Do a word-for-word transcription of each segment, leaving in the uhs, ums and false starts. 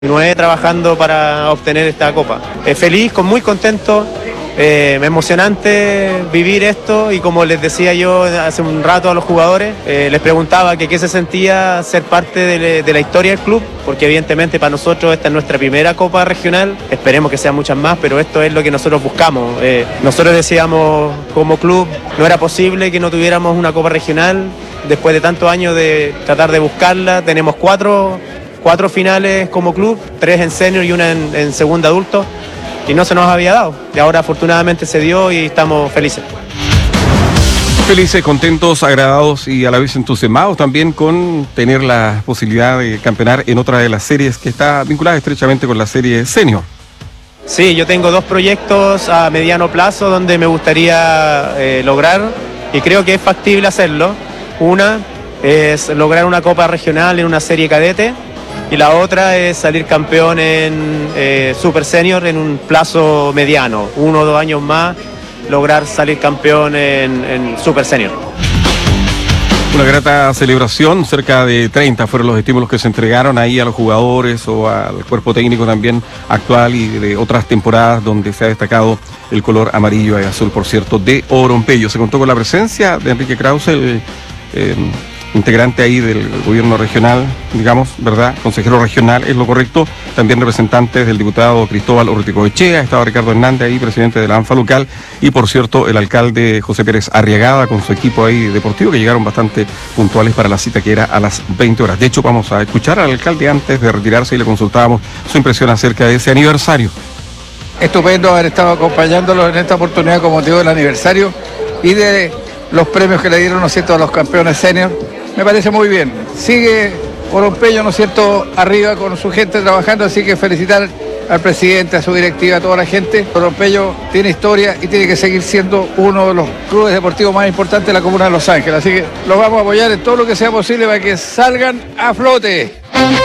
Continué trabajando para obtener esta copa. Eh, feliz, con muy contento, eh, emocionante vivir esto y como les decía yo hace un rato a los jugadores, eh, les preguntaba que qué se sentía ser parte de, de la historia del club, porque evidentemente para nosotros esta es nuestra primera copa regional, esperemos que sean muchas más, pero esto es lo que nosotros buscamos. Eh, nosotros decíamos como club, no era posible que no tuviéramos una copa regional, después de tantos años de tratar de buscarla, tenemos cuatro... Cuatro finales como club, tres en senior y una en, en segunda adulto, y no se nos había dado. Y ahora afortunadamente se dio y estamos felices. Felices, contentos, agradados y a la vez entusiasmados también con tener la posibilidad de campeonar en otra de las series que está vinculada estrechamente con la serie senior. Sí, yo tengo dos proyectos a mediano plazo donde me gustaría eh, lograr, y creo que es factible hacerlo. Una es lograr una copa regional en una serie cadete, y la otra es salir campeón en eh, Super Senior en un plazo mediano, uno o dos años más, lograr salir campeón en, en Super Senior. Una grata celebración, cerca de treinta fueron los estímulos que se entregaron ahí a los jugadores o al cuerpo técnico también actual y de otras temporadas donde se ha destacado el color amarillo y azul, por cierto, de Orompello. Se contó con la presencia de Enrique Krause, el eh, integrante ahí del gobierno regional, digamos, ¿verdad? Consejero regional, es lo correcto. También representantes del diputado Cristóbal Urticoechea, estaba Ricardo Hernández ahí, presidente de la ANFA local, y por cierto, el alcalde José Pérez Arriagada con su equipo ahí deportivo, que llegaron bastante puntuales para la cita que era a las veinte horas. De hecho, vamos a escuchar al alcalde antes de retirarse y le consultábamos su impresión acerca de ese aniversario. Estupendo haber estado acompañándolos en esta oportunidad con motivo del aniversario y de los premios que le dieron, ¿no es cierto?, a los campeones senior. Me parece muy bien. Sigue Orompello, ¿no es cierto?, arriba con su gente trabajando, así que felicitar al presidente, a su directiva, a toda la gente. Orompello tiene historia y tiene que seguir siendo uno de los clubes deportivos más importantes de la comuna de Los Ángeles, así que los vamos a apoyar en todo lo que sea posible para que salgan a flote.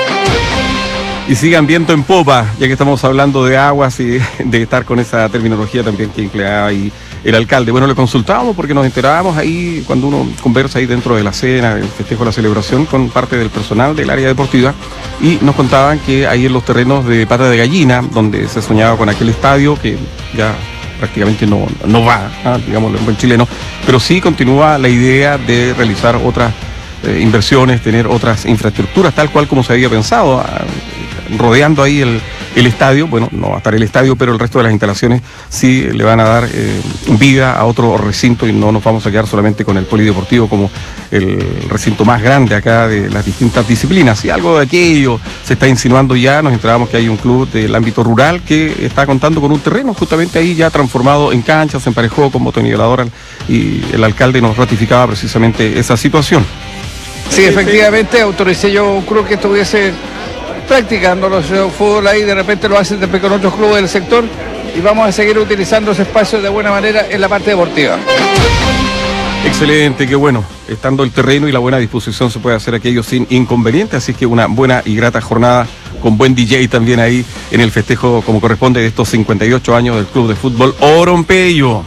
Y sigan viento en popa, ya que estamos hablando de aguas y de estar con esa terminología también que empleaba ahí el alcalde. Bueno, le consultábamos porque nos enterábamos ahí cuando uno conversa ahí dentro de la cena, el festejo, la celebración con parte del personal del área deportiva, y nos contaban que ahí en los terrenos de Pata de Gallina, donde se soñaba con aquel estadio que ya prácticamente no, no va, ¿eh? digámoslo en buen chileno, pero sí continúa la idea de realizar otras eh, inversiones, tener otras infraestructuras, tal cual como se había pensado, eh, rodeando ahí el, el estadio. Bueno, no va a estar el estadio, pero el resto de las instalaciones sí le van a dar eh, vida a otro recinto, y no nos vamos a quedar solamente con el polideportivo como el recinto más grande acá de las distintas disciplinas. Y algo de aquello se está insinuando ya. Nos enteramos que hay un club del ámbito rural que está contando con un terreno justamente ahí ya transformado en cancha, se emparejó con motoniveladora, y el alcalde nos ratificaba precisamente esa situación. Sí, efectivamente, autoricé yo un club que estuviese practicando los fútbol ahí, de repente lo hacen después con otros clubes del sector, y vamos a seguir utilizando ese espacio de buena manera en la parte deportiva. Excelente, qué bueno. Estando el terreno y la buena disposición se puede hacer aquello sin inconveniente, así que una buena y grata jornada con buen D J también ahí en el festejo como corresponde de estos cincuenta y ocho años del Club de Fútbol Orompello.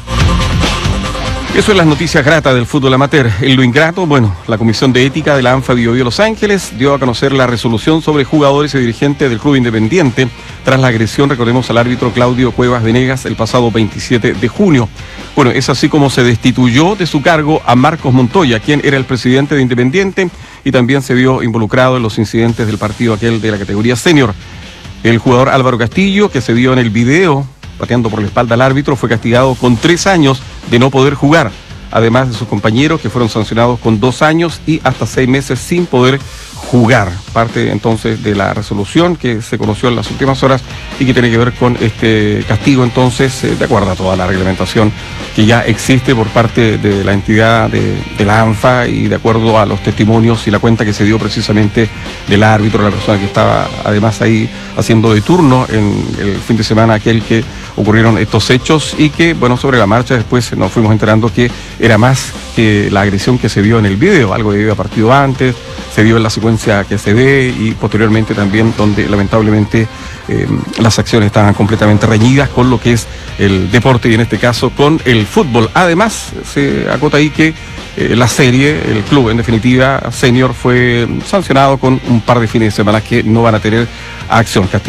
Eso es las noticias gratas del fútbol amateur. En lo ingrato, bueno, la Comisión de Ética de la ANFA Bio Bio Los Ángeles dio a conocer la resolución sobre jugadores y dirigentes del Club Independiente tras la agresión, recordemos, al árbitro Claudio Cuevas Venegas el pasado veintisiete de junio. Bueno, es así como se destituyó de su cargo a Marcos Montoya, quien era el presidente de Independiente y también se vio involucrado en los incidentes del partido aquel de la categoría senior. El jugador Álvaro Castillo, que se vio en el video pateando por la espalda al árbitro, fue castigado con tres años de no poder jugar, además de sus compañeros que fueron sancionados con dos años y hasta seis meses sin poder jugar. Parte entonces de la resolución que se conoció en las últimas horas y que tiene que ver con este castigo, entonces, eh, de acuerdo a toda la reglamentación que ya existe por parte de la entidad de, de la ANFA y de acuerdo a los testimonios y la cuenta que se dio precisamente del árbitro, la persona que estaba además ahí haciendo de turno en el fin de semana aquel que ocurrieron estos hechos, y que, bueno, sobre la marcha después nos fuimos enterando que era más que la agresión que se vio en el video, algo que había partido antes, se vio en la secuencia que se ve y posteriormente también donde lamentablemente eh, las acciones estaban completamente reñidas con lo que es el deporte y en este caso con el fútbol. Además, se acota ahí que eh, la serie, el club en definitiva, senior, fue sancionado con un par de fines de semana que no van a tener acción.